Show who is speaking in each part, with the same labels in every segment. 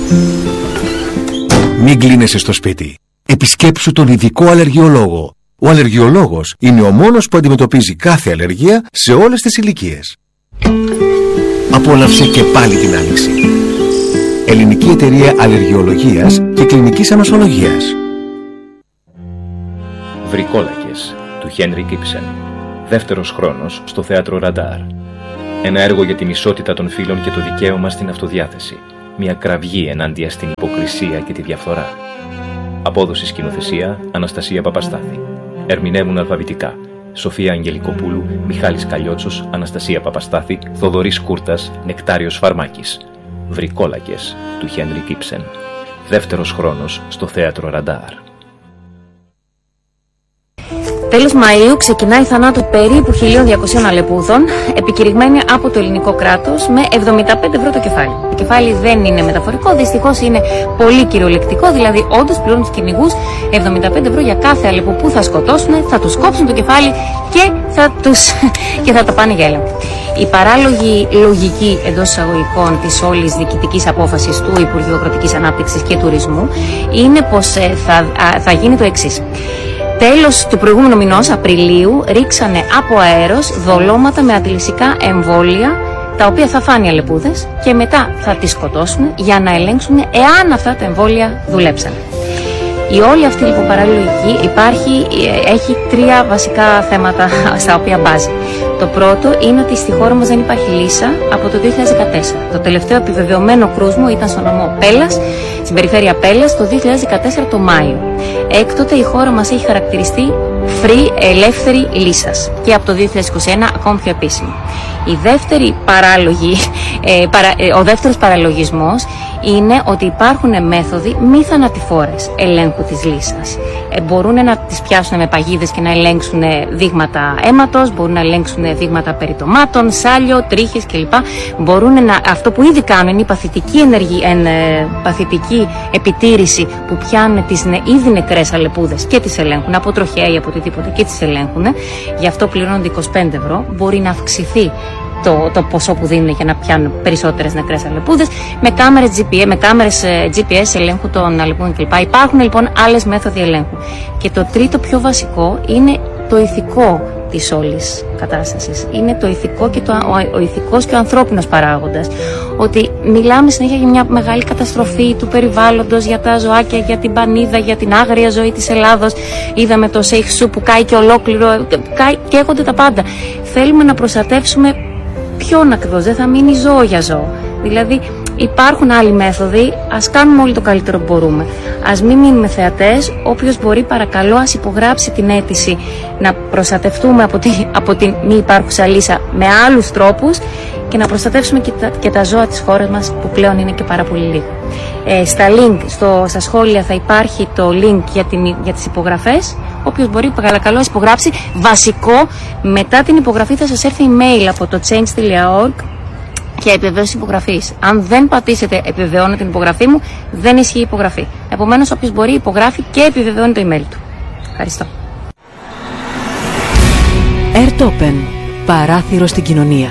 Speaker 1: Μην κλείνεσαι στο σπίτι. Επισκέψου τον ειδικό αλλεργιολόγο. Ο αλλεργιολόγος είναι ο μόνος που αντιμετωπίζει κάθε αλλεργία σε όλες τις ηλικίες. Απόλαυσε και πάλι την άνοιξη. Ελληνική Εταιρεία Αλλεργιολογίας και Κλινικής Ανοσολογίας.
Speaker 2: Βρικόλακες του Χένρικ Ήψεν. Δεύτερος χρόνος στο θέατρο Ραντάρ. Ένα έργο για την ισότητα των φύλων και το δικαίωμα στην αυτοδιάθεση. Μια κραυγή ενάντια στην υποκρισία και τη διαφθορά. Απόδοση σκηνοθεσία Αναστασία Παπαστάθη. Ερμηνεύουν αλφαβητικά Σοφία Αγγελικοπούλου, Μιχάλης Καλλιότσος, Αναστασία Παπαστάθη, Θοδωρής Κούρτας, Νεκτάριος Φαρμάκης. Βρικόλακες του Χένρικ Ήψεν. Δεύτερος χρόνος στο θέατρο Ραντάρ.
Speaker 3: Τέλος Μαΐου ξεκινάει η θανάτου περίπου 1.200 αλεπούδων, επικηρυγμένη από το ελληνικό κράτος με 75 ευρώ το κεφάλι. Το κεφάλι δεν είναι μεταφορικό, δυστυχώς είναι πολύ κυριολεκτικό, δηλαδή όντως πληρώνουν τους κυνηγούς 75 ευρώ για κάθε αλεπού που θα σκοτώσουν, θα τους κόψουν το κεφάλι και θα το πάνε για έλεγχο. Η παράλογη λογική εντός εισαγωγικών της όλης διοικητικής απόφασης του Υπουργείου Αγροτικής Ανάπτυξης και Τουρισμού είναι πως θα γίνει το εξής. Τέλος του προηγούμενου μηνός, Απριλίου, ρίξανε από αέρος δολώματα με αντιλυσικά εμβόλια, τα οποία θα φάνε οι αλεπούδες και μετά θα τις σκοτώσουν για να ελέγξουν εάν αυτά τα εμβόλια δουλέψαν. Η όλη αυτή λοιπόν παραλογική έχει τρία βασικά θέματα στα οποία μπάζει. Το πρώτο είναι ότι στη χώρα μας δεν υπάρχει λύσα από το 2014. Το τελευταίο επιβεβαιωμένο κρούσμο ήταν στο νομό Πέλλας, στην περιφέρεια Πέλλας, το 2014 το Μάιο. Έκτοτε η χώρα μας έχει χαρακτηριστεί ελεύθερη λύσας και από το 2021 ακόμη πιο επίσημο. Ο δεύτερος παραλογισμός είναι ότι υπάρχουν μέθοδοι μη θανατηφόρες ελέγχου της λύσας. Μπορούν να τις πιάσουν με παγίδες και να ελέγξουν δείγματα αίματος, μπορούν να ελέγξουν δείγματα περιτομάτων, σάλιο, τρίχες κλπ. Αυτό που ήδη κάνουν είναι η παθητική επιτήρηση που πιάνουν τις ήδη νεκρές αλεπούδες και τις ελέγχουν από τροχέα ή από οτιδήποτε και τις ελέγχουν. Γι' αυτό πληρώνονται 25 ευρώ. Μπορεί να αυξηθεί το ποσό που δίνουν για να πιάνουν περισσότερες νεκρές αλεπούδες με κάμερες GPS ελέγχου των αλεπούδων κλπ. Υπάρχουν λοιπόν άλλες μέθοδοι ελέγχου. Και το τρίτο πιο βασικό είναι το ηθικό της όλης κατάστασης. Είναι το ηθικό και ο ηθικός και ο ανθρώπινος παράγοντας. Ότι μιλάμε συνέχεια για μια μεγάλη καταστροφή του περιβάλλοντος, για τα ζωάκια, για την πανίδα, για την άγρια ζωή της Ελλάδος. Είδαμε το Σέιχ που κάει και ολόκληρο, καίγονται τα πάντα. Θέλουμε να προστατεύσουμε ποιον ακριβώς, δεν θα μείνει ζώο για ζώο. Δηλαδή υπάρχουν άλλοι μέθοδοι, ας κάνουμε όλοι το καλύτερο που μπορούμε. Ας μην μείνουμε θεατές, όποιος μπορεί παρακαλώ ας υπογράψει την αίτηση να προστατευτούμε από την μη υπάρχουσα λύσα με άλλους τρόπους και να προστατεύσουμε και τα ζώα της χώρας μας που πλέον είναι και πάρα πολύ λίγα. Στα σχόλια θα υπάρχει το link για τις υπογραφές. Όποιος μπορεί παρακαλώ ας υπογράψει. Βασικό, μετά την υπογραφή θα σας έρθει email από το change.org και επιβεβαίωση υπογραφής. Αν δεν πατήσετε επιβεβαιώνω την υπογραφή μου, δεν ισχύει η υπογραφή. Επομένως, όποιος μπορεί υπογράφει και επιβεβαιώνει το email του. Ευχαριστώ.
Speaker 4: Airtopen. Παράθυρο στην κοινωνία.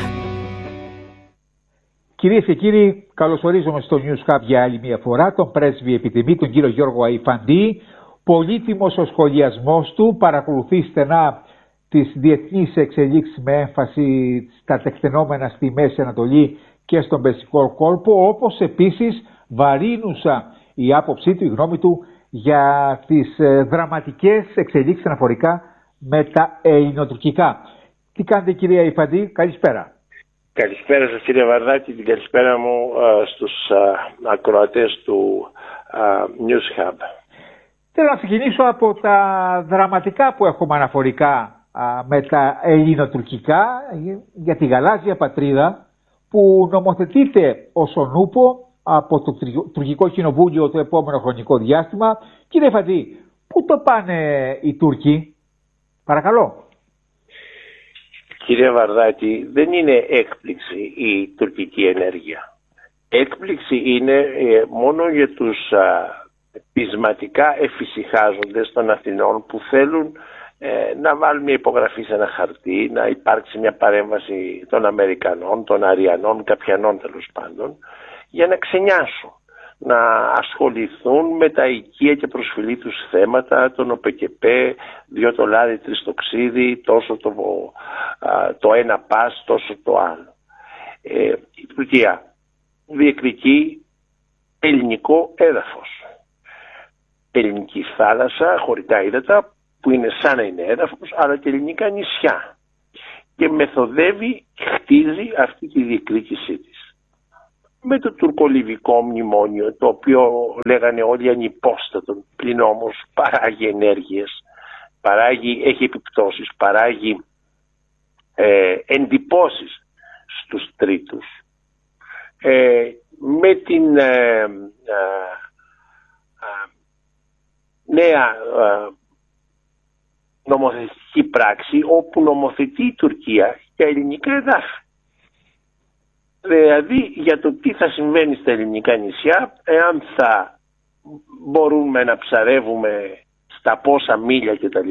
Speaker 5: Κυρίες και κύριοι, καλωσορίζομαι στο News Hub για άλλη μια φορά τον πρέσβη επιτιμή, τον κύριο Γιώργο Αϊφαντή. Πολύτιμος ο σχολιασμός του, παρακολουθεί στενά τις διεθνείς εξελίξεις με έμφαση στα τεκτενόμενα στη Μέση Ανατολή και στον Περσικό κόλπο, όπως επίσης βαρύνουσα η άποψή του, η γνώμη του για τις δραματικές εξελίξεις αναφορικά με τα ελληνοτουρκικά. Τι κάνετε κυρία Αϊφαντή, καλησπέρα.
Speaker 6: Καλησπέρα σας κύριε Βαρδάκη, την καλησπέρα μου στους ακροατές του News Hub.
Speaker 5: Θέλω να ξεκινήσω από τα δραματικά που έχουμε αναφορικά με τα ελληνοτουρκικά για τη γαλάζια πατρίδα που νομοθετείται ως ο νούπο από το τουρκικό κοινοβούλιο το επόμενο χρονικό διάστημα. Κύριε Φαντή, πού το πάνε οι Τούρκοι, παρακαλώ.
Speaker 6: Κύριε Βαρδάκη, δεν είναι έκπληξη η τουρκική ενέργεια. Έκπληξη είναι μόνο για τους πεισματικά εφησυχάζοντες των Αθηνών που θέλουν να βάλουν μια υπογραφή σε ένα χαρτί, να υπάρξει μια παρέμβαση των Αμερικανών, των Αριανών, Καπιανών τέλος πάντων, για να ξενιάσουν. να ασχοληθούν με τα οικεία και προσφυλή τους θέματα, τον ΟΠΕΚΕΠΕ, 2 το λάδι, 3 το ξύδι, τόσο το ένα πας, τόσο το άλλο. Η Τουρκία διεκδικεί ελληνικό έδαφος. Ελληνική θάλασσα, χωρικά ύδατα, που είναι σαν να είναι έδαφος, αλλά και ελληνικά νησιά. Και μεθοδεύει, χτίζει αυτή τη διεκδίκησή της. Με το τουρκολιβικό μνημόνιο, το οποίο λέγανε όλοι ανυπόστατο, πλην όμως παράγει ενέργειες, έχει επιπτώσεις, παράγει εντυπώσεις στους τρίτους. Με την νέα νομοθετική πράξη, όπου νομοθετεί η Τουρκία για ελληνικά εδάφη. Δηλαδή για το τι θα συμβαίνει στα ελληνικά νησιά, εάν θα μπορούμε να ψαρεύουμε στα πόσα μίλια κτλ.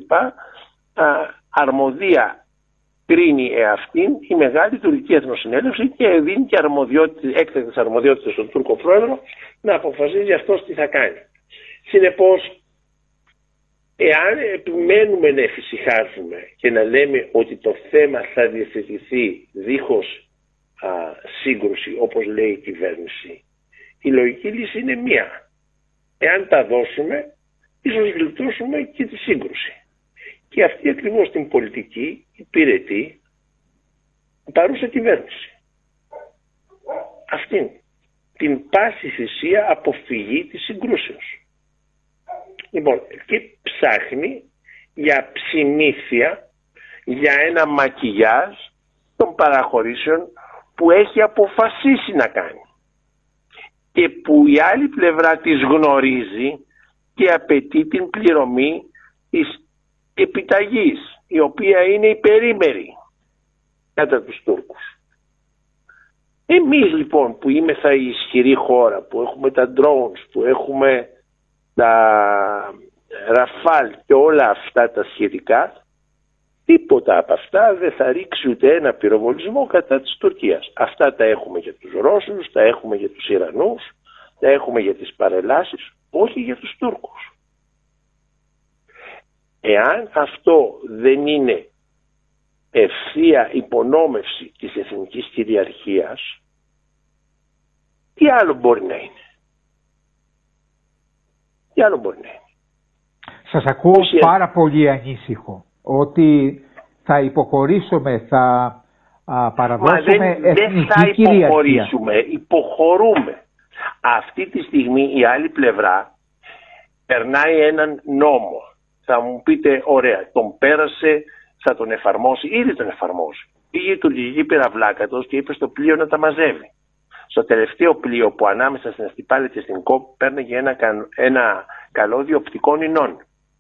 Speaker 6: Αρμοδία κρίνει εαυτήν η Μεγάλη Τουρκική Εθνοσυνέλευση και δίνει και έκτακτες αρμοδιότητες στον Τούρκο πρόεδρο να αποφασίζει αυτός τι θα κάνει. Συνεπώς, εάν επιμένουμε να εφησυχάζουμε και να λέμε ότι το θέμα θα διευθετηθεί δίχως σύγκρουση, όπως λέει η κυβέρνηση, η λογική λύση είναι μία. Εάν τα δώσουμε, ίσως γλιτώσουμε και τη σύγκρουση. Και αυτή ακριβώς την πολιτική υπηρετεί η παρούσα κυβέρνηση. Αυτήν την πάση θυσία αποφυγή της συγκρούσεως. Λοιπόν, και ψάχνει για ψημήθεια, για ένα μακιγιάζ των παραχωρήσεων που έχει αποφασίσει να κάνει και που η άλλη πλευρά της γνωρίζει και απαιτεί την πληρωμή της επιταγής, η οποία είναι υπερήμερη κατά τους Τούρκους. Εμείς λοιπόν που είμεθα η ισχυρή χώρα, που έχουμε τα drones, που έχουμε τα Ραφάλ και όλα αυτά τα σχετικά, τίποτα από αυτά δεν θα ρίξει ούτε ένα πυροβολισμό κατά της Τουρκίας. Αυτά τα έχουμε για τους Ρώσους, τα έχουμε για τους Ιρανούς, τα έχουμε για τις παρελάσεις, όχι για τους Τούρκους. Εάν αυτό δεν είναι ευθεία υπονόμευση της εθνικής κυριαρχίας, τι άλλο μπορεί να είναι? Τι άλλο μπορεί να είναι?
Speaker 5: Σας ακούω πάρα πολύ ανήσυχο ότι θα υποχωρήσουμε, θα παραδώσουμε εθνική κυριαρχία.
Speaker 6: Δεν θα υποχωρήσουμε, υποχωρούμε. Αυτή τη στιγμή η άλλη πλευρά περνάει έναν νόμο. Θα μου πείτε, ωραία, τον πέρασε, θα τον εφαρμόσει, ήδη τον εφαρμόσει. Πήγε η τουρκική πυραυλάκατος και είπε στο πλοίο να τα μαζεύει. Στο τελευταίο πλοίο που ανάμεσα στην Αστυπάλη και στην ΚΟΠ παίρνεγε ένα καλώδιο οπτικών ινών.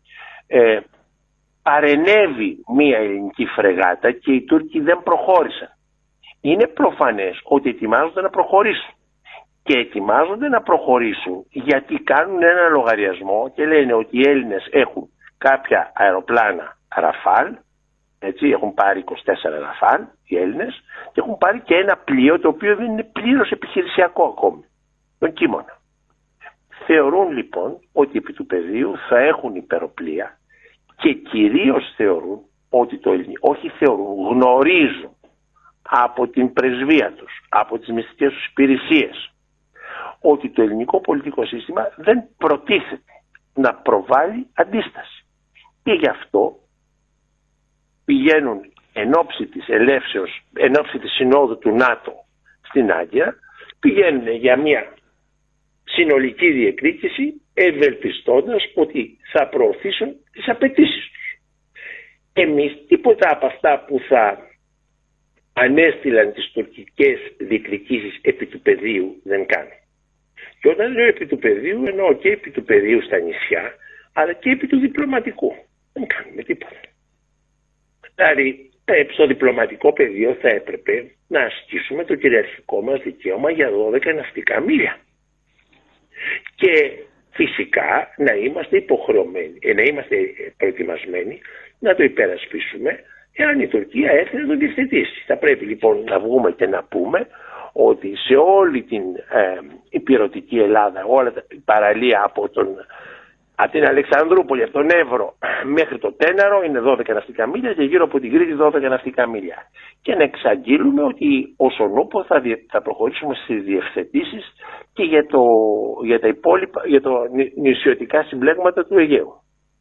Speaker 6: Παρενέβη μία ελληνική φρεγάτα και οι Τούρκοι δεν προχώρησαν. Είναι προφανές ότι ετοιμάζονται να προχωρήσουν. Και ετοιμάζονται να προχωρήσουν γιατί κάνουν ένα λογαριασμό και λένε ότι οι Έλληνες έχουν κάποια αεροπλάνα Ραφάλ, έτσι, έχουν πάρει 24 Ραφάλ οι Έλληνες, και έχουν πάρει και ένα πλοίο το οποίο δεν είναι πλήρως επιχειρησιακό ακόμη, τον Κίμωνα. Θεωρούν λοιπόν ότι επί του πεδίου θα έχουν υπεροπλία και κυρίως θεωρούν ότι γνωρίζουν από την πρεσβεία τους, από τις μυστικές τους υπηρεσίες, ότι το ελληνικό πολιτικό σύστημα δεν προτίθεται να προβάλλει αντίσταση. Και γι' αυτό πηγαίνουν εν ώψη της ελεύσεως, εν ώψη της συνόδου του ΝΑΤΟ στην Άγκυρα, πηγαίνουν για μια συνολική διεκδίκηση, ευελπιστώντας ότι θα προωθήσουν τις απαιτήσεις τους. Εμείς τίποτα από αυτά που θα ανέστηλαν τις τουρκικές διεκδικήσεις επί του πεδίου δεν κάνουν. Και όταν λέω επί του πεδίου, εννοώ και επί του πεδίου στα νησιά, αλλά και επί του διπλωματικού. Δεν κάνουμε τίποτα. Δηλαδή, στο διπλωματικό πεδίο θα έπρεπε να ασκήσουμε το κυριαρχικό μας δικαίωμα για 12 ναυτικά μίλια. Και φυσικά να είμαστε υποχρεωμένοι, να είμαστε προετοιμασμένοι να το υπερασπίσουμε εάν η Τουρκία έρθει να το διευθετήσει. Θα πρέπει λοιπόν να βγούμε και να πούμε ότι σε όλη την ηπειρωτική Ελλάδα, όλα η παραλία από την Αλεξανδρούπολη, από τον Εύρο μέχρι το Τέναρο είναι 12 ναυτικά μίλια και γύρω από την Κρήτη 12 ναυτικά μίλια. Και να εξαγγείλουμε ότι όσον ούπο θα προχωρήσουμε στις διευθετήσεις και για τα νησιωτικά συμπλέγματα του Αιγαίου.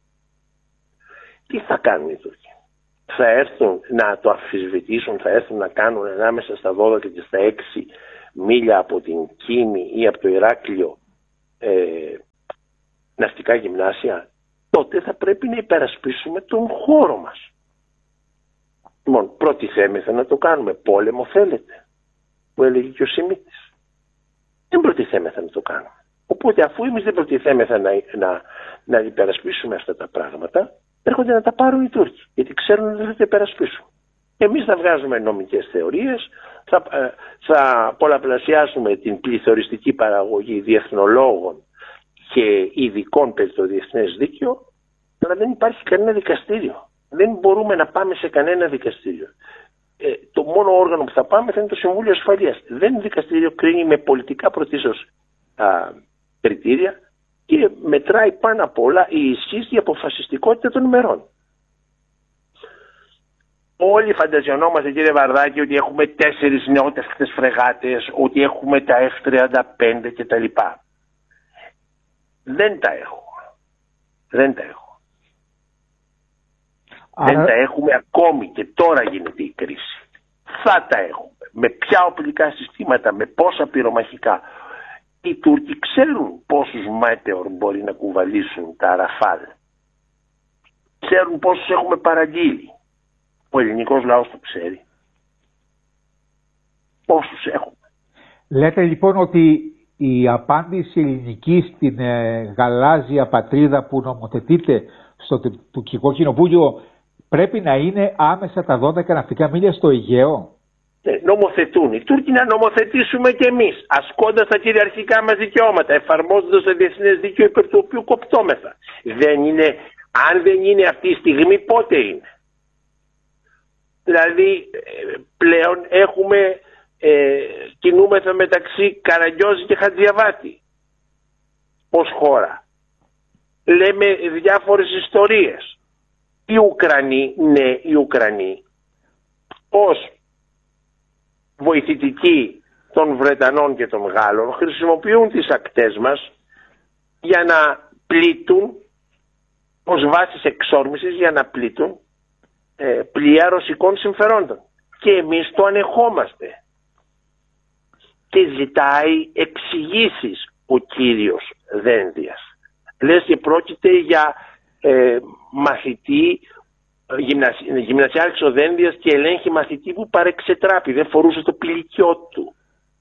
Speaker 6: Τι θα κάνουν οι Τούρκοι? Θα έρθουν να το αμφισβητήσουν, θα έρθουν να κάνουν ανάμεσα στα 12 και στα 6 μίλια από την Κίνη ή από το Ηράκλειο ναυτικά γυμνάσια? Τότε θα πρέπει να υπερασπίσουμε τον χώρο μας. Λοιπόν, προτιθέμεθα να το κάνουμε. Πόλεμο θέλετε, που έλεγε και ο Σιμίτης. Δεν προτιθέμεθα να το κάνουμε. Οπότε αφού εμείς δεν προτιθέμεθα να υπερασπίσουμε αυτά τα πράγματα, έρχονται να τα πάρουν οι Τούρκοι, γιατί ξέρουν ότι δεν θα τα υπερασπίσουν. Εμείς θα βγάζουμε νομικές θεωρίες, θα πολλαπλασιάσουμε την πληθωριστική παραγωγή διεθνολόγων και ειδικών περί το διεθνές δίκαιο, αλλά δεν υπάρχει κανένα δικαστήριο. Δεν μπορούμε να πάμε σε κανένα δικαστήριο. Το μόνο όργανο που θα πάμε θα είναι το Συμβούλιο Ασφαλείας. Δεν είναι δικαστήριο, κρίνει με πολιτικά πρωτίστως κριτήρια και μετράει πάνω απ' όλα η ισχύς και η αποφασιστικότητα των ημερών. Όλοι φανταζιωνόμαστε, κύριε Βαρδάκη, ότι έχουμε 4 νεότευτες φρεγάτες, ότι έχουμε τα F-35 κτλ. Δεν τα έχω. Δεν τα έχουμε ακόμη και τώρα γίνεται η κρίση. Θα τα έχουμε. Με ποια οπλικά συστήματα, με πόσα πυρομαχικά. Οι Τούρκοι ξέρουν πόσους Μέτεορ μπορεί να κουβαλήσουν τα Ραφάλ. Ξέρουν πόσους έχουμε παραγγείλει. Ο ελληνικός λαός το ξέρει. Πόσους έχουμε.
Speaker 5: Λέτε λοιπόν ότι η απάντηση ελληνική στην γαλάζια πατρίδα που νομοθετείται στο Τουρκικό Κοινοβούλιο πρέπει να είναι άμεσα τα 12 ναυτικά μίλια στο Αιγαίο?
Speaker 6: Νομοθετούν οι Τούρκοι, να νομοθετήσουμε και εμείς, ασκώντας τα κυριαρχικά μας δικαιώματα, εφαρμόζοντας το διεθνές δίκαιο υπέρ του οποίου κοπτόμεθα. Αν δεν είναι αυτή η στιγμή, πότε είναι? Δηλαδή πλέον κινούμεθα μεταξύ Καραγκιόζη και Χατζιαβάτη ως χώρα. Λέμε διάφορες ιστορίες. Οι Ουκρανοί ως βοηθητικοί των Βρετανών και των Γάλλων χρησιμοποιούν τις ακτές μας για να πλήττουν, ως βάσεις εξόρμησης για να πλήττουν πλοία ρωσικών συμφερόντων. Και εμείς το ανεχόμαστε. Και ζητάει εξηγήσεις ο κύριος Δένδιας. Λες και πρόκειται για μαθητή, γυμνασιάρχης ο Δένδιας και ελέγχει μαθητή που παρεξετράπη, δεν φορούσε το πηλικιό του.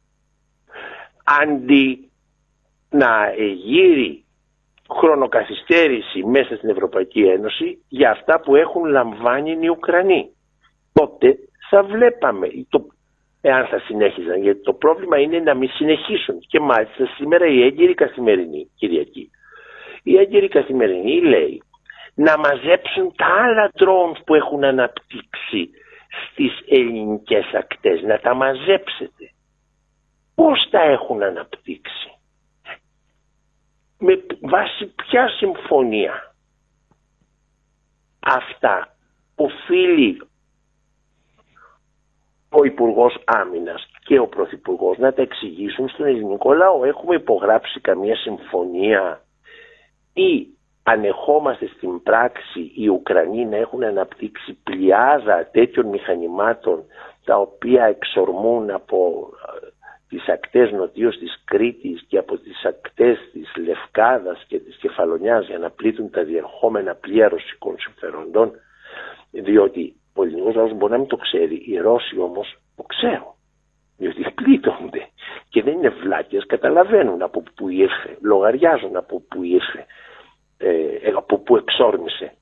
Speaker 6: Αντί να εγείρει χρονοκαθυστέρηση μέσα στην Ευρωπαϊκή Ένωση για αυτά που έχουν λαμβάνει οι Ουκρανοί, τότε θα βλέπαμε εάν θα συνέχιζαν, γιατί το πρόβλημα είναι να μην συνεχίσουν. Και μάλιστα σήμερα η έγκυρη Καθημερινή, Κυριακή, η έγκυρη Καθημερινή λέει να μαζέψουν τα άλλα drones που έχουν αναπτύξει στις ελληνικές ακτές, να τα μαζέψετε. Πώς τα έχουν αναπτύξει? Με βάση ποια συμφωνία? Αυτά οφείλει ο Υπουργός Άμυνας και ο Πρωθυπουργός να τα εξηγήσουν στον ελληνικό λαό. Έχουμε υπογράψει καμία συμφωνία ή ανεχόμαστε στην πράξη οι Ουκρανοί να έχουν αναπτύξει πλειάδα τέτοιων μηχανημάτων τα οποία εξορμούν από τις ακτές νοτίως της Κρήτης και από τις ακτές της Λευκάδας και της Κεφαλονιάς για να πλήττουν τα διερχόμενα πλοία ρωσικών συμφεροντών? Διότι ο ελληνικός λαός μπορεί να μην το ξέρει, οι Ρώσοι όμως το ξέρουν, διότι πλήττονται και δεν είναι βλάκες, καταλαβαίνουν από πού ήρθε, λογαριάζουν από πού ήρθε, από πού εξόρμησε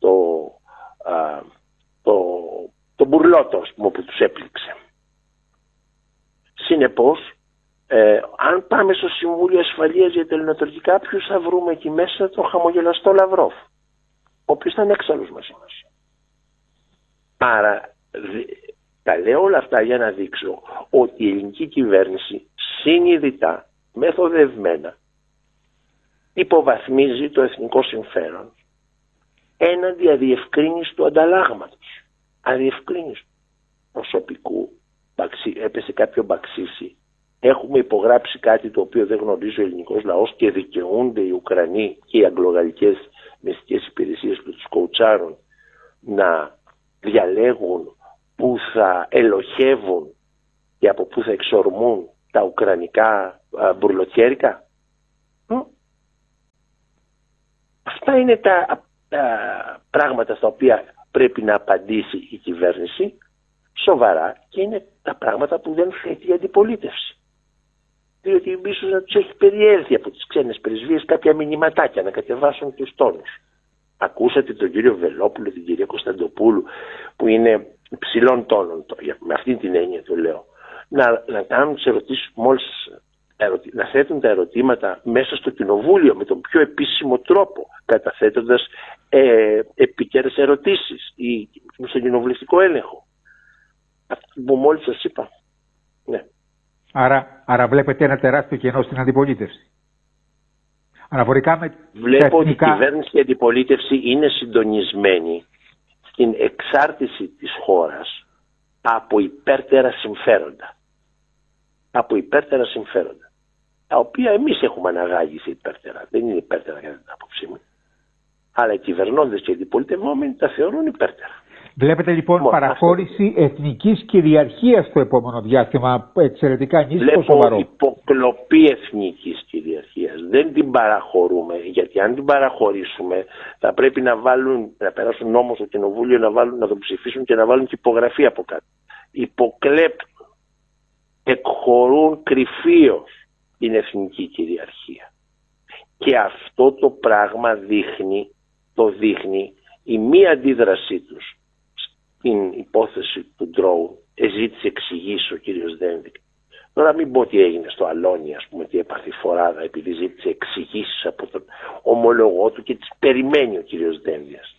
Speaker 6: το μπουρλότο, ας πούμε, που τους έπληξε. Συνεπώς, αν πάμε στο Συμβούλιο Ασφαλείας για τα ελληνοτουρκικά, ποιους θα βρούμε εκεί μέσα? Τον χαμογελαστό Λαυρόφ, ο οποίος ήταν έξαλλος μαζί μας. Άρα Τα λέω όλα αυτά για να δείξω ότι η ελληνική κυβέρνηση συνειδητά, μεθοδευμένα, υποβαθμίζει το εθνικό συμφέρον έναντι αδιευκρίνιστου ανταλλάγματος. Αδιευκρίνιστου προσωπικού. Έπεσε κάποιο μπαξίσι. Έχουμε υπογράψει κάτι το οποίο δεν γνωρίζει ο ελληνικός λαός και δικαιούνται οι Ουκρανοί και οι αγγλογαλλικές μυστικές υπηρεσίες που τους κοουτσάρουν να διαλέγουν που θα ελοχεύουν και από που θα εξορμούν τα ουκρανικά μπουρλοτιέρικα. Αυτά είναι τα πράγματα στα οποία πρέπει να απαντήσει η κυβέρνηση σοβαρά και είναι τα πράγματα που δεν θέτει η αντιπολίτευση. Διότι ίσως να τους έχει περιέλθει από τις ξένες πρεσβείες κάποια μηνυματάκια να κατεβάσουν τους τόνους. Ακούσατε τον κύριο Βελόπουλο, την κυρία Κωνσταντοπούλου που είναι υψηλών τόνων, με αυτή την έννοια το λέω, να κάνουν τις ερωτήσεις να θέτουν τα ερωτήματα μέσα στο κοινοβούλιο με τον πιο επίσημο τρόπο, καταθέτοντας επίκαιρες ερωτήσεις ή στον κοινοβουλευτικό έλεγχο. Αυτό που μόλις σας είπα. Ναι.
Speaker 5: Άρα βλέπετε ένα τεράστιο κενό στην αντιπολίτευση. Αναφορικά με
Speaker 6: βλέπω ότι η κυβέρνηση και η αντιπολίτευση είναι συντονισμένη στην εξάρτηση της χώρας από υπέρτερα συμφέροντα. Από υπέρτερα συμφέροντα. Τα οποία εμείς έχουμε αναγάγει σε υπέρτερα. Δεν είναι υπέρτερα κατά την άποψή μου. Αλλά οι κυβερνώντες και οι αντιπολιτευόμενοι τα θεωρούν υπέρτερα.
Speaker 5: Βλέπετε λοιπόν παραχώρηση εθνικής κυριαρχίας στο επόμενο διάστημα εξαιρετικά ανήσυχο σοβαρό.
Speaker 6: Βλέπω υποκλοπή εθνικής κυριαρχίας. Δεν την παραχωρούμε, γιατί αν την παραχωρήσουμε θα πρέπει να περάσουν νόμο στο κοινοβούλιο, να το ψηφίσουν και να βάλουν και υπογραφή από κάτω. Υποκλέπτουν, εκχωρούν κρυφίως την εθνική κυριαρχία. Και αυτό το πράγμα δείχνει η μη αντίδρασή τους στην υπόθεση του ντρόουν. Ζήτησε εξηγήσει ο κύριος Δένδικ. Τώρα μην πω τι έγινε στο Αλόνι, ας πούμε, τι έπαθε η φοράδα επειδή ζήτησε εξηγήσεις από τον ομολογό του και τις περιμένει ο κύριος Δένδιας.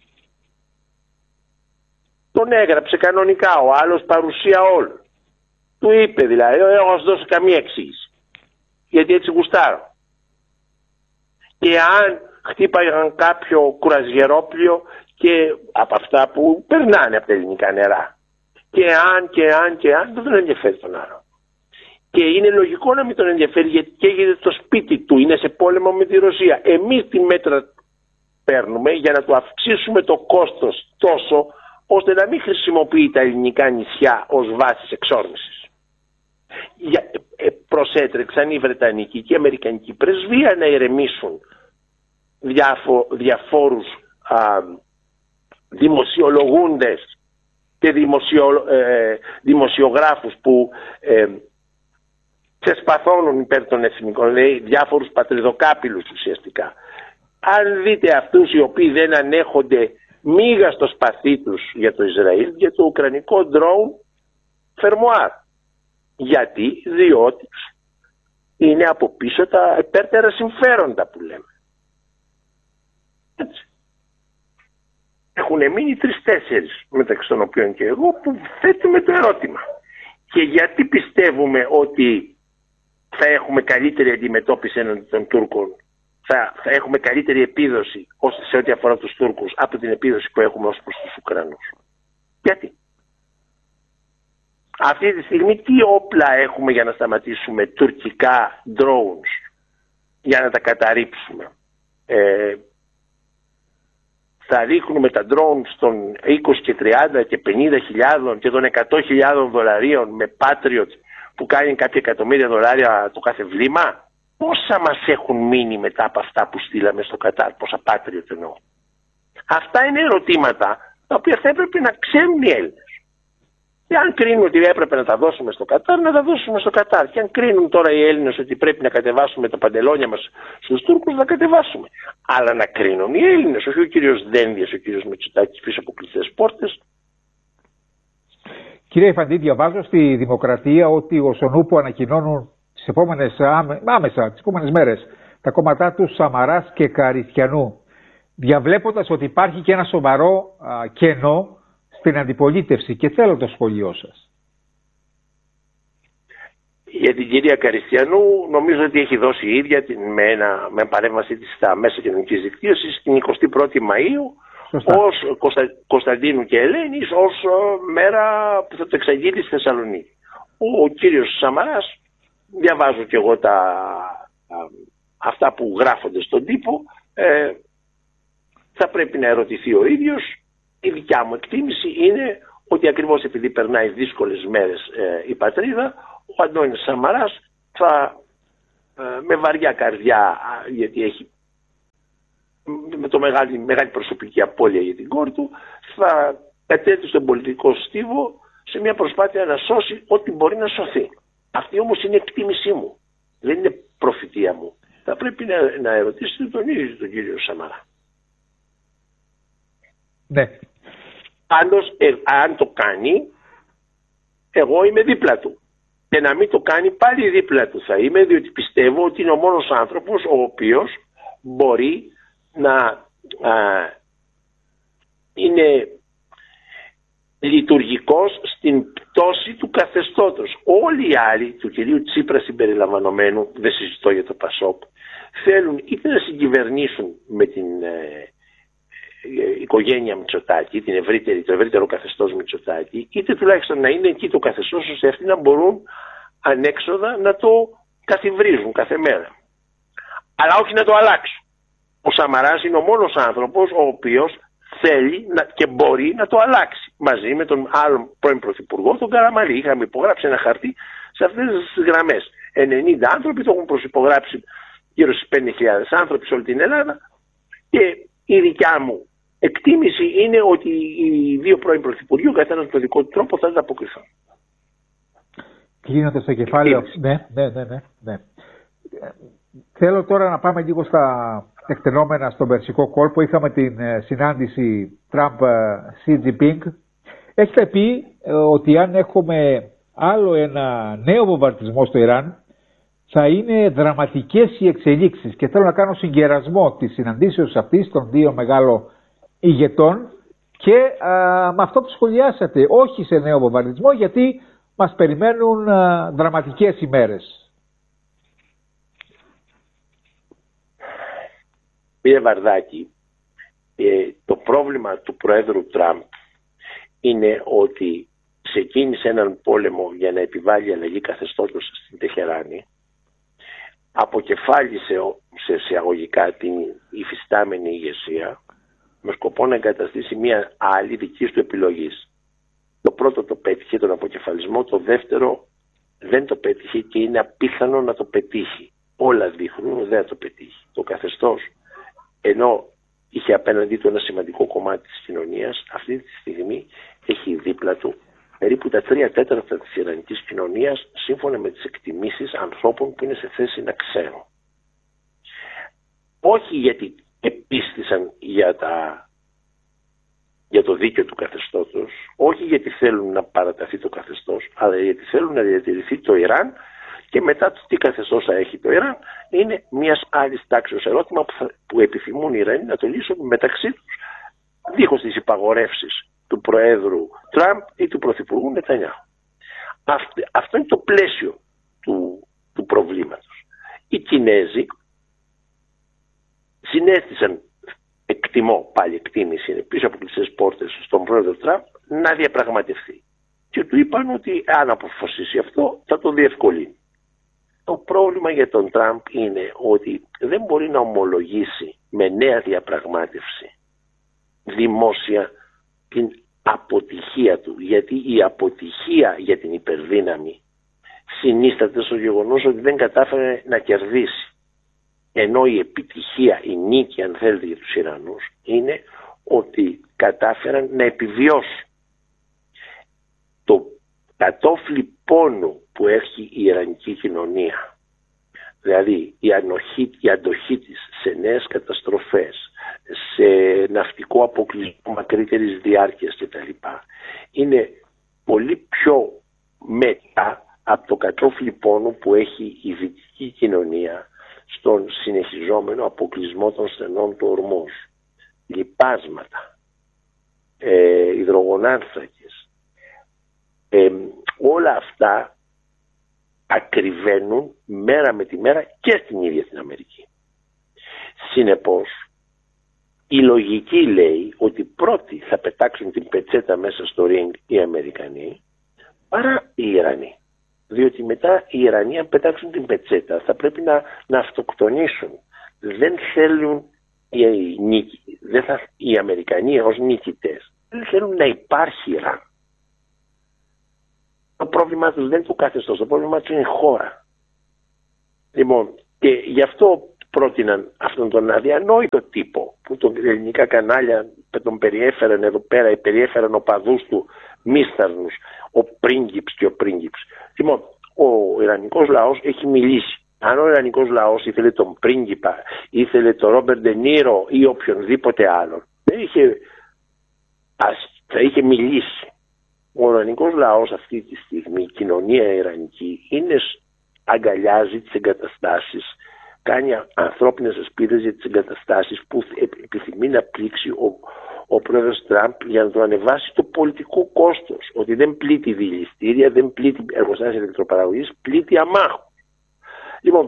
Speaker 6: Τον έγραψε κανονικά, ο άλλος παρουσία όλων. Του είπε δηλαδή, εγώ θα σου δώσω καμία εξήγηση. Γιατί έτσι γουστάρω. Και αν χτύπαγαν κάποιο κουραζιερόπλιο και από αυτά που περνάνε από τα ελληνικά νερά. Και αν δεν τον ενδιαφέρει τον άλλο. Και είναι λογικό να μην τον ενδιαφέρει γιατί καίγεται το σπίτι του, είναι σε πόλεμο με τη Ρωσία. Εμείς τι μέτρα παίρνουμε για να του αυξήσουμε το κόστος τόσο ώστε να μην χρησιμοποιεί τα ελληνικά νησιά ως βάσεις εξόρμησης. Προσέτρεξαν η Βρετανική και η Αμερικανική πρεσβεία να ηρεμήσουν διαφόρους δημοσιολογούντες και δημοσιογράφους που ξεσπαθώνουν υπέρ των εθνικών, λέει διάφορους πατριδοκάπηλους ουσιαστικά. Αν δείτε αυτούς οι οποίοι δεν ανέχονται μίγα στο σπαθί τους για το Ισραήλ, για το ουκρανικό drone φερμοάρ. Γιατί, διότι είναι από πίσω τα υπέρτερα συμφέροντα που λέμε. Έτσι. Έχουν μείνει 3-4 μεταξύ των οποίων και εγώ που θέτουμε το ερώτημα. Και γιατί πιστεύουμε ότι θα έχουμε καλύτερη αντιμετώπιση έναντι των Τούρκων, θα έχουμε καλύτερη επίδοση σε ό,τι αφορά τους Τούρκους από την επίδοση που έχουμε ως προς τους Ουκρανούς. Γιατί? Αυτή τη στιγμή τι όπλα έχουμε για να σταματήσουμε τουρκικά drones, για να τα καταρρίψουμε? Θα ρίχνουμε τα drones των 20 και 30 και 50.000 και των 100.000 δολαρίων με Patriot που κάνει κάποια εκατομμύρια δολάρια το κάθε βλήμα? Πόσα μας έχουν μείνει μετά από αυτά που στείλαμε στο Κατάρ, πόσα Patriot εννοώ? Αυτά είναι ερωτήματα τα οποία θα έπρεπε να ξέρουν οι Έλληνες. Και αν κρίνουν ότι έπρεπε να τα δώσουμε στο Κατάρ, να τα δώσουμε στο Κατάρ. Και αν κρίνουν τώρα οι Έλληνες ότι πρέπει να κατεβάσουμε τα παντελόνια μας στους Τούρκους, να κατεβάσουμε. Αλλά να κρίνουν οι Έλληνες, όχι ο κύριος Δένδιας, ο κύριος Μητσοτάκης πίσω από κλειστές πόρτες.
Speaker 5: Κύριε Ιφαντή, διαβάζω στη Δημοκρατία ότι ο Σονούπου ανακοινώνουν τις επόμενες μέρες τα κόμματά του Σαμαράς και Καριστιανού, διαβλέποντας ότι υπάρχει και ένα σοβαρό κενό στην αντιπολίτευση, και θέλω το σχολείο σας.
Speaker 6: Για την κυρία Καριστιανού, νομίζω ότι έχει δώσει η ίδια με παρέμβαση της στα μέσα κοινωνικής δικτύωσης την 21η Μαΐου ως Κωνσταντίνου και Ελένης ως μέρα που θα το εξαγγείλει στη Θεσσαλονίκη. Ο κύριος Σαμαράς, διαβάζω και εγώ αυτά που γράφονται στον τύπο, θα πρέπει να ερωτηθεί ο ίδιος. Η δικιά μου εκτίμηση είναι ότι ακριβώς επειδή περνάει δύσκολες μέρες η πατρίδα, ο Αντώνης Σαμαράς θα με βαριά καρδιά, γιατί έχει με το μεγάλη προσωπική απώλεια για την κόρη του, θα κατέβει στον πολιτικό στίβο σε μια προσπάθεια να σώσει ό,τι μπορεί να σωθεί. Αυτή όμως είναι εκτίμησή μου, δεν είναι προφητεία μου. Θα πρέπει να ερωτήσετε τον ίδιο τον κύριο Σαμαρά.
Speaker 5: Ναι.
Speaker 6: Αν το κάνει, εγώ είμαι δίπλα του. Και να μην το κάνει, πάλι δίπλα του θα είμαι, διότι πιστεύω ότι είναι ο μόνος άνθρωπος ο οποίος μπορεί να είναι λειτουργικός στην πτώση του καθεστώτος. Όλοι οι άλλοι, του κυρίου Τσίπρα συμπεριλαμβανομένου, δεν συζητώ για το ΠΑΣΟΚ, θέλουν είτε να συγκυβερνήσουν με την οικογένεια Μητσοτάκη, το ευρύτερο καθεστώς Μητσοτάκη, είτε τουλάχιστον να είναι εκεί το καθεστώς ώστε αυτοί να μπορούν ανέξοδα να το καθιβρίζουν κάθε μέρα. Αλλά όχι να το αλλάξουν. Ο Σαμαράς είναι ο μόνος άνθρωπος ο οποίος θέλει και μπορεί να το αλλάξει. Μαζί με τον άλλον πρώην πρωθυπουργό, τον Καραμανλή. Είχαμε υπογράψει ένα χαρτί σε αυτές τις γραμμές. 90 άνθρωποι το έχουν προσυπογράψει, γύρω στις 5.000 άνθρωποι σε όλη την Ελλάδα. Και η δικιά μου εκτίμηση είναι ότι οι δύο πρώην πρωθυπουργοί, ο καθένας με τον δικό του τρόπο, θα ανταποκριθούν.
Speaker 5: Κλείνοντας το κεφάλαιο. Ναι. Θέλω τώρα να πάμε λίγο στα εκτενόμενα στον Περσικό κόλπο. Είχαμε την συνάντηση Τραμπ-Xi Jinping. Έχετε πει ότι αν έχουμε άλλο ένα νέο βομβαρδισμό στο Ιράν, θα είναι δραματικές οι εξελίξεις. Και θέλω να κάνω συγκερασμό της συναντήσεως αυτής των δύο μεγάλων ηγετών και με αυτό που σχολιάσατε, όχι σε νέο βομβαρδισμό, γιατί μας περιμένουν δραματικές ημέρες.
Speaker 6: Κύριε Βαρδάκη, το πρόβλημα του Προέδρου Τραμπ είναι ότι ξεκίνησε έναν πόλεμο για να επιβάλλει αλλαγή καθεστώτος στην Τεχεράνη, αποκεφάλισε σε εισαγωγικά την υφιστάμενη ηγεσία με σκοπό να εγκαταστήσει μια άλλη δική του επιλογής. Το πρώτο το πέτυχε, τον αποκεφαλισμό, το δεύτερο δεν το πέτυχε και είναι απίθανο να το πετύχει. Όλα δείχνουν ότι δεν θα το πετύχει. Το καθεστώς, ενώ είχε απέναντί του ένα σημαντικό κομμάτι της κοινωνίας, αυτή τη στιγμή έχει δίπλα του περίπου τα 3/4 της ιρανικής κοινωνίας, σύμφωνα με τις εκτιμήσεις ανθρώπων που είναι σε θέση να ξέρουν. Όχι γιατί επίστησαν για το δίκαιο του καθεστώτος, όχι γιατί θέλουν να παραταθεί το καθεστώς, αλλά γιατί θέλουν να διατηρηθεί το Ιράν και μετά το τι καθεστώς θα έχει το Ιράν είναι μιας άλλης τάξης ερώτημα που επιθυμούν οι Ιρανοί να το λύσουν μεταξύ τους, δίχως τις υπαγορεύσεις του Προέδρου Τραμπ ή του Πρωθυπουργού Νετανιάχου. Αυτό είναι το πλαίσιο του προβλήματος. Οι Κινέζοι συνέστησαν, εκτιμώ, πάλι εκτίμηση είναι πίσω από κλειστές πόρτες στον Πρόεδρο Τραμπ, να διαπραγματευτεί. Και του είπαν ότι αν αποφασίσει αυτό θα το διευκολύνει. Το πρόβλημα για τον Τραμπ είναι ότι δεν μπορεί να ομολογήσει με νέα διαπραγμάτευση δημόσια την αποτυχία του, γιατί η αποτυχία για την υπερδύναμη συνίσταται στο γεγονός ότι δεν κατάφερε να κερδίσει, ενώ η επιτυχία, η νίκη αν θέλετε για τους Ιρανούς είναι ότι κατάφεραν να επιβιώσουν. Το κατόφλι πόνου που έχει η ιρανική κοινωνία, δηλαδή η αντοχή της σε νέες καταστροφές, σε ναυτικό αποκλεισμό μακρύτερης διάρκειας κτλ. Είναι πολύ πιο μέτρα από το κατόφλι πόνου που έχει η δυτική κοινωνία στον συνεχιζόμενο αποκλεισμό των στενών του ορμός. Λιπάσματα, υδρογονάνθρακες, όλα αυτά ακριβένουν μέρα με τη μέρα και στην ίδια την Αμερική. Συνεπώς, η λογική λέει ότι πρώτοι θα πετάξουν την πετσέτα μέσα στο ring οι Αμερικανοί παρά οι Ιρανοί. Διότι μετά οι Ιρανοί, αν πετάξουν την πετσέτα, θα πρέπει να αυτοκτονήσουν. Δεν θέλουν οι Αμερικανοί ως νικητές. Δεν θέλουν να υπάρχει Ιράν. Το πρόβλημά τους δεν είναι το καθεστώς, το πρόβλημά τους είναι η χώρα. Λοιπόν, και γι' αυτό πρότειναν αυτόν τον αδιανόητο τύπο που τον ελληνικά κανάλια τον περιέφεραν εδώ πέρα, περιέφεραν οπαδούς του μίσθαρνους, ο πρίγκιπς και ο πρίγκιπς. Λοιπόν, ο Ιρανικός λαός έχει μιλήσει. Αν ο Ιρανικός λαός ήθελε τον πρίγκιπα, ήθελε τον Ρόμπερτ Ντε Νίρο ή οποιονδήποτε άλλον, θα είχε μιλήσει. Ο Ιρανικός λαός αυτή τη στιγμή, η κοινωνία ιρανική, αγκαλιάζει τις εγκαταστάσεις, κάνει ανθρώπινες ασπίδες για τις εγκαταστάσεις που επιθυμεί να πλήξει ο πρόεδρος Τραμπ για να το ανεβάσει το πολιτικό κόστος. Ότι δεν πλήττει δηληστήρια, δεν πλήττει εργοστάσια ηλεκτροπαραγωγής, πλήττει αμάχου. Λοιπόν,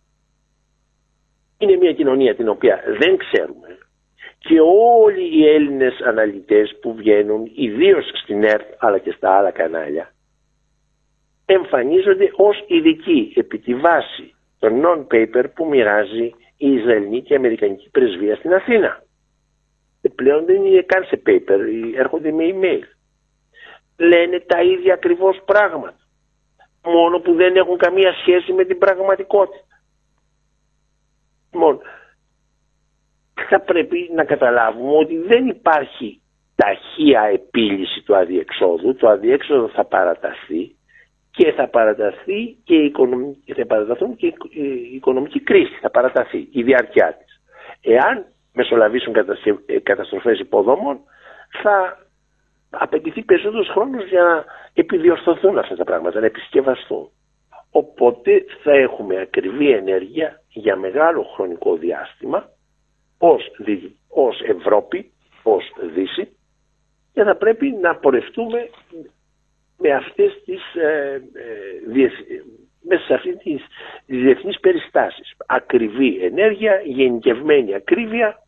Speaker 6: είναι μια κοινωνία την οποία δεν ξέρουμε και όλοι οι Έλληνες αναλυτές που βγαίνουν, ιδίως στην ΕΡΤ αλλά και στα άλλα κανάλια, εμφανίζονται ως ειδικοί επί τη βάση των non-paper που μοιράζει η Ισραηλινή και η Αμερικανική πρεσβεία στην Αθήνα. Πλέον δεν είναι καν σε paper, έρχονται με email. Λένε τα ίδια ακριβώς πράγματα, μόνο που δεν έχουν καμία σχέση με την πραγματικότητα. Λοιπόν, θα πρέπει να καταλάβουμε ότι δεν υπάρχει ταχεία επίλυση του αδιεξόδου. Το αδιέξοδο θα παραταθεί και θα παραταθεί και η οικονομική κρίση, θα παραταθεί η διάρκεια της. Εάν μεσολαβήσουν καταστροφές υποδόμων, θα απαιτηθεί περισσότερος χρόνος για να επιδιορθωθούν αυτά τα πράγματα, να επισκευαστούν. Οπότε θα έχουμε ακριβή ενέργεια για μεγάλο χρονικό διάστημα ως Ευρώπη, ως Δύση, και θα πρέπει να πορευτούμε με αυτές μέσα σε αυτές τις διεθνείς περιστάσεις. Ακριβή ενέργεια, γενικευμένη ακρίβεια.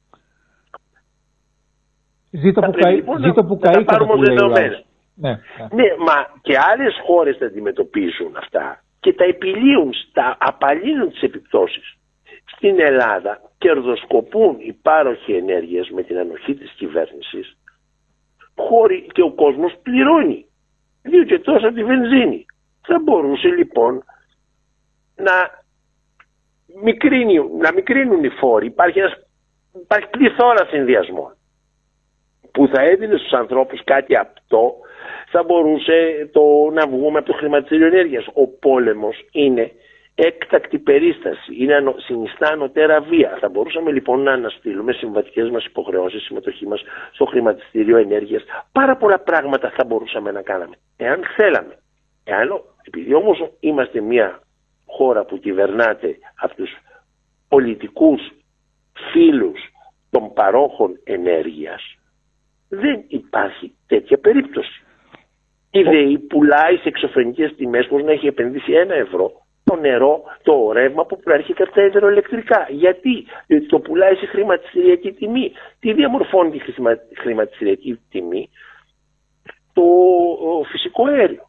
Speaker 5: Ζήτω που καήκατε που λέει ο λαός.
Speaker 6: Ναι, μα και άλλες χώρες τα αντιμετωπίζουν αυτά και τα επιλύουν, απαλύνουν τις επιπτώσεις. Στην Ελλάδα κερδοσκοπούν οι πάροχοι ενέργειας με την ανοχή της κυβέρνησης και ο κόσμος πληρώνει 2 και τόσα τη βενζίνη. Θα μπορούσε λοιπόν να μικρύνουν οι φόροι. Υπάρχει πληθώρα συνδυασμών που θα έδινε στους ανθρώπους κάτι απτό. Θα μπορούσε να βγούμε από το χρηματιστήριο ενέργειας. Ο πόλεμος είναι έκτακτη περίσταση, συνιστά ανωτέρα βία. Θα μπορούσαμε λοιπόν να αναστείλουμε συμβατικές μας υποχρεώσεις, συμμετοχή μας στο χρηματιστήριο ενέργειας. Πάρα πολλά πράγματα θα μπορούσαμε να κάναμε, εάν θέλαμε. Επειδή όμως είμαστε μια χώρα που κυβερνάται από τους πολιτικούς φίλους των παρόχων ενέργειας, δεν υπάρχει τέτοια περίπτωση. Η ΔΕΗ πουλάει σε εξωφρενικές τιμές χωρίς να έχει επενδύσει 1 ευρώ το νερό, το ρεύμα που προέρχεται από τα υδροελεκτρικά. Γιατί? Διότι το πουλάει σε χρηματιστηριακή τιμή. Τι διαμορφώνει τη χρηματιστηριακή τιμή? Το φυσικό αέριο.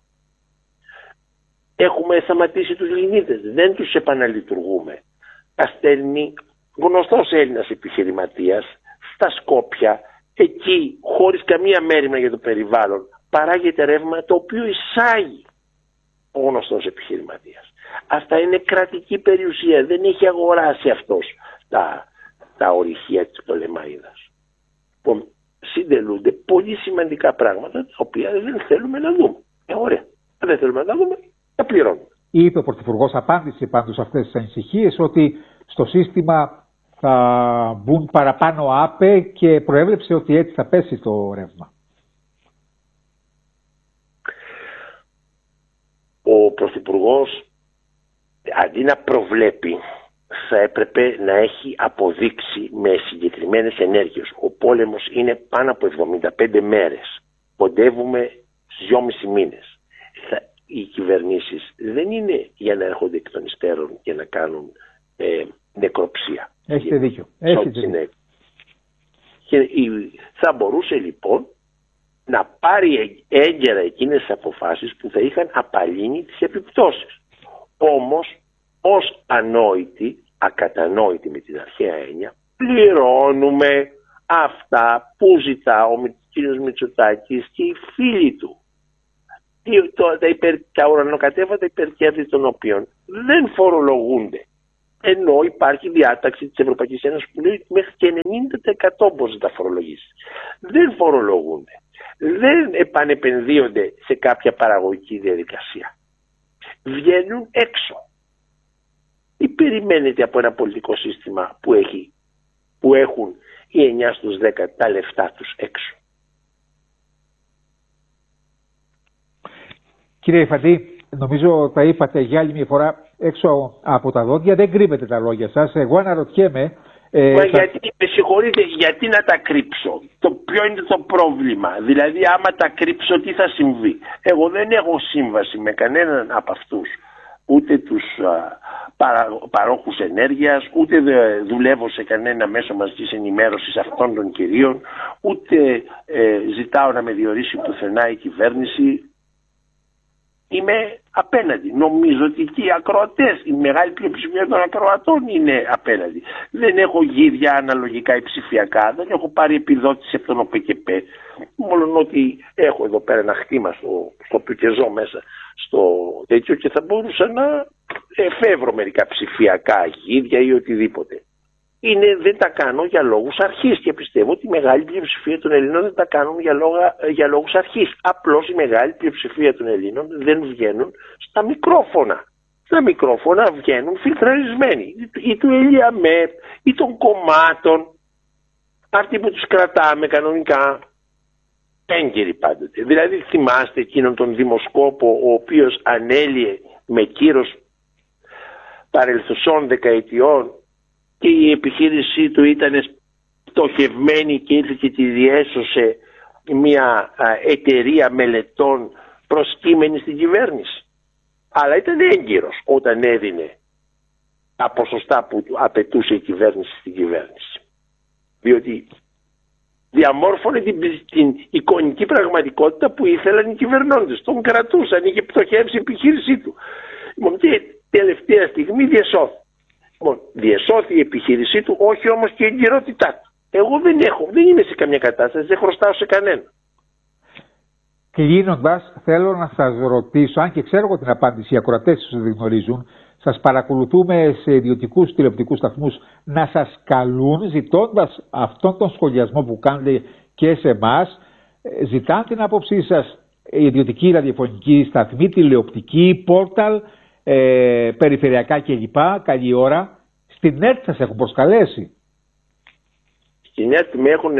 Speaker 6: Έχουμε σταματήσει τους λινίδες, δεν τους επαναλειτουργούμε. Τα στέλνει γνωστός Έλληνας επιχειρηματίας στα Σκόπια, εκεί χωρίς καμία μέριμνα για το περιβάλλον, παράγεται ρεύμα το οποίο εισάγει ο γνωστός επιχειρηματίας. Αυτά είναι κρατική περιουσία, δεν έχει αγοράσει αυτός τα ορυχεία της Πτολεμαΐδας. Συντελούνται πολύ σημαντικά πράγματα τα οποία δεν θέλουμε να δούμε. Ωραία, αν δεν θέλουμε να τα δούμε, τα πληρώνουμε.
Speaker 5: Είπε ο Πρωθυπουργός, απάντησε πάντως σε αυτές τις ανησυχίες, ότι στο σύστημα θα μπουν παραπάνω ΑΠΕ και προέβλεψε ότι έτσι θα πέσει το ρεύμα.
Speaker 6: Ο Πρωθυπουργός, αντί να προβλέπει, θα έπρεπε να έχει αποδείξει με συγκεκριμένες ενέργειες. Ο πόλεμος είναι πάνω από 75 μέρες. Κοντεύουμε 2,5 μήνες. οι κυβερνήσεις δεν είναι για να έρχονται εκ των υστέρων και να κάνουν νεκροψία.
Speaker 5: Έχετε δίκιο.
Speaker 6: Και θα μπορούσε λοιπόν να πάρει έγκαιρα εκείνες τις αποφάσεις που θα είχαν απαλύνει τις επιπτώσεις. Όμως, ως ανόητοι, ακατανόητοι με την αρχαία έννοια, πληρώνουμε αυτά που ζητά ο κ. Μητσοτάκης και οι φίλοι του. Τα ουρανοκατέβατα υπερκέρδη των οποίων δεν φορολογούνται. Ενώ υπάρχει διάταξη της Ευρωπαϊκής Ένωσης που λέει μέχρι και 90% μπορεί να τα φορολογήσει. Δεν φορολογούνται. Δεν επανεπενδύονται σε κάποια παραγωγική διαδικασία. Βγαίνουν έξω. Τι περιμένετε από ένα πολιτικό σύστημα που έχουν οι 9 στους 10 τα λεφτά τους έξω?
Speaker 5: Κύριε Ιφαντή, νομίζω τα είπατε για άλλη μια φορά έξω από τα δόντια, δεν κρύβετε τα λόγια σας. Εγώ αναρωτιέμαι...
Speaker 6: Γιατί, με συγχωρείτε, γιατί να τα κρύψω? Ποιο είναι το πρόβλημα? Δηλαδή άμα τα κρύψω τι θα συμβεί? Εγώ δεν έχω σύμβαση με κανέναν από αυτούς. Ούτε τους παρόχους ενέργειας, ούτε δουλεύω σε κανένα μέσο μαζικής ενημέρωσης αυτών των κυρίων, ούτε ζητάω να με διορίσει πουθενά η κυβέρνηση. Είμαι απέναντι. Νομίζω ότι και οι ακροατές, η μεγάλη πλειοψηφία των ακροατών είναι απέναντι. Δεν έχω γίδια αναλογικά ή ψηφιακά, δεν έχω πάρει επιδότηση από τον ΟΠΕΚΕΠΕ. Μόνο ότι έχω εδώ πέρα ένα χτήμα στο οποίο και ζω μέσα στο τέτοιο και θα μπορούσα να εφεύρω μερικά ψηφιακά γίδια ή οτιδήποτε. Δεν τα κάνω για λόγους αρχής και πιστεύω ότι η μεγάλη πλειοψηφία των Ελλήνων δεν τα κάνουν για λόγους αρχής. Απλώς η μεγάλη πλειοψηφία των Ελλήνων δεν βγαίνουν στα μικρόφωνα. Στα μικρόφωνα βγαίνουν φιλτραρισμένοι. Ή του ΕΛΙΑΜΕΠ ή των κομμάτων. Αυτοί που τους κρατάμε κανονικά. Έγκαιροι πάντοτε. Δηλαδή θυμάστε εκείνον τον δημοσκόπο ο οποίος ανέλυε με κύρος παρελθουσών δεκαετιών και η επιχείρησή του ήταν στοχευμένη και ήρθε και τη διέσωσε μια εταιρεία μελετών προσκύμενη στην κυβέρνηση. Αλλά ήταν έγκυρος όταν έδινε τα ποσοστά που απαιτούσε η κυβέρνηση στην κυβέρνηση. Διότι διαμόρφωνε την εικονική πραγματικότητα που ήθελαν οι κυβερνώντες. Τον κρατούσαν, είχε πτωχεύσει η επιχείρησή του. Και τελευταία στιγμή διεσώθη η επιχείρησή του, όχι όμως και η εγκυρότητά του. Εγώ δεν είμαι σε καμία κατάσταση, δεν χρωστάω σε κανένα.
Speaker 5: Κλείνοντας, θέλω να σας ρωτήσω, αν και ξέρω εγώ την απάντηση, οι ακροατές σας δεν γνωρίζουν, σας παρακολουθούμε σε ιδιωτικούς τηλεοπτικούς σταθμούς να σας καλούν ζητώντας αυτόν τον σχολιασμό που κάνετε και σε εμάς, ζητάνε την άποψή σας ιδιωτική ραδιοφωνική σταθμή, τηλεοπτική, πόρταλ, περιφερειακά κλπ. Καλή ώρα. Στην ΕΡΤ σας έχουν προσκαλέσει?
Speaker 6: Στην ΕΡΤ με έχουν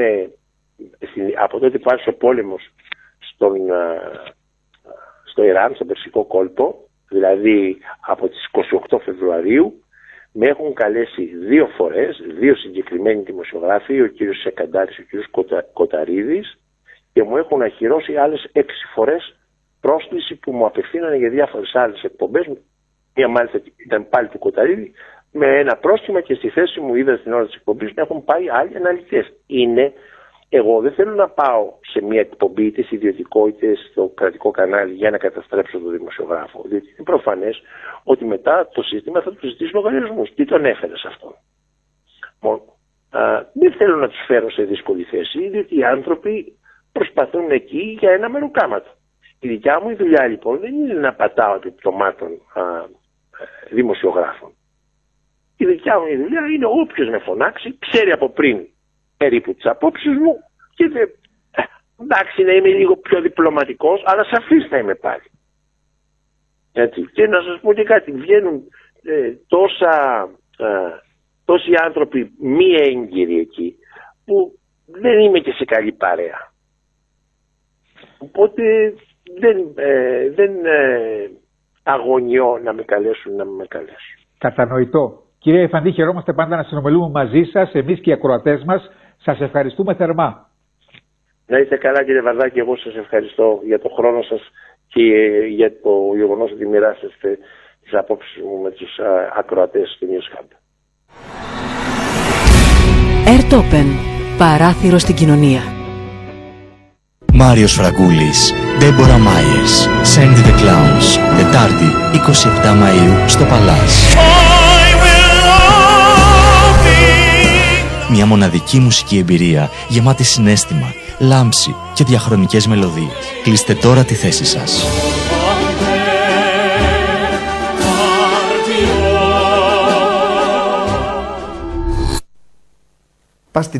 Speaker 6: από τότε που άρχισε ο πόλεμος στο Ιράν, στον Περσικό κόλπο, δηλαδή από τις 28 Φεβρουαρίου, με έχουν καλέσει 2 φορές, 2 συγκεκριμένοι δημοσιογράφοι, ο κύριος Σεκαντάρης και ο κύριος Κοταρίδης, και μου έχουν ακυρώσει άλλες 6 φορές πρόσκληση που μου απευθύνανε για διάφορες άλλες εκπομπές. Μία μάλιστα ήταν πάλι του Κοταρίδη, με ένα πρόστιμα, και στη θέση μου είδα στην ώρα της εκπομπής να έχουν πάει άλλοι αναλυτές. Εγώ δεν θέλω να πάω σε μια εκπομπή είτε σε ιδιωτικό είτε στο κρατικό κανάλι για να καταστρέψω τον δημοσιογράφο. Διότι είναι προφανές ότι μετά το σύστημα θα του ζητήσει λογαριασμούς. Τι τον έφερε σε αυτόν? Δεν θέλω να τους φέρω σε δύσκολη θέση, διότι οι άνθρωποι προσπαθούν εκεί για ένα μεροκάματο. Η δικιά μου η δουλειά λοιπόν δεν είναι να πατάω επιπτωμάτων δημοσιογράφων. Η δικιά μου η δουλειά είναι όποιος με φωνάξει, ξέρει από πριν περίπου τις απόψεις μου και εντάξει να είμαι λίγο πιο διπλωματικός, αλλά σαφής θα είμαι πάλι. Έτσι. Και να σας πω και κάτι, βγαίνουν τόσοι άνθρωποι μη έγκυροι εκεί που δεν είμαι και σε καλή παρέα. Οπότε δεν αγωνιώ να με καλέσουν, να με καλέσουν.
Speaker 5: Κατανοητό. Κύριε Ιφαντή, χαιρόμαστε πάντα να συνομιλούμε μαζί σας, εμείς και οι ακροατές μας. Σας ευχαριστούμε θερμά.
Speaker 6: Να είστε καλά κύριε Βαρδάκη, εγώ σας ευχαριστώ για το χρόνο σας και για το γεγονός ότι μοιράσετε τις απόψεις μου με τους ακροατές του News Hub.
Speaker 4: Earth Open. Παράθυρο στην κοινωνία.
Speaker 7: Μάριος Φραγκούλης, Ντέμπορα Μάιερς, Send the Clowns, Τετάρτη 27 Μαΐου στο Παλάς. Μια μοναδική μουσική εμπειρία γεμάτη συναίσθημα, λάμψη και διαχρονικές μελωδίες. Κλείστε τώρα τη θέση σας.